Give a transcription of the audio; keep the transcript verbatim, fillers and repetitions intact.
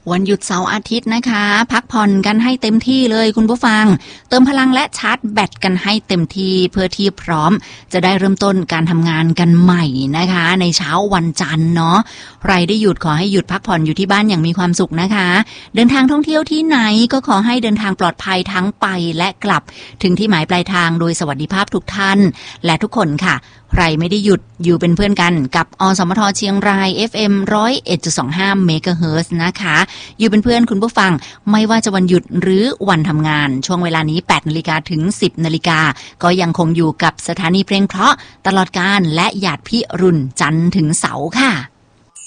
วันหยุดเสาร์อาทิตย์นะคะพักผ่อนกันให้เต็มที่เลยคุณผู้ฟังเติมพลังและชาร์จแบตกันให้เต็มที่เพื่อที่พร้อมจะได้เริ่มต้นการทำงานกันใหม่นะคะในเช้าวันจันทร์เนาะใครได้หยุดขอให้หยุดพักผ่อนอยู่ที่บ้านอย่างมีความสุขนะคะเดินทางท่องเที่ยวที่ไหนก็ขอให้เดินทางปลอดภัยทั้งไปและกลับถึงที่หมายปลายทางโดยสวัสดิภาพทุกท่านและทุกคนค่ะใครไม่ได้หยุดอยู่เป็นเพื่อนกันกับอสมทเชียงราย เอฟ เอ็ม หนึ่งศูนย์เอ็ดจุดสองห้า เมกะเฮิรตซ์นะคะอยู่เป็นเพื่อนคุณผู้ฟังไม่ว่าจะวันหยุดหรือวันทำงานช่วงเวลานี้ แปดนาฬิกาถึง สิบนาฬิกาก็ยังคงอยู่กับสถานีเพลงเพราะตลอดกาลและหยาดพิรุณจันทร์ถึงเสาร์ค่ะ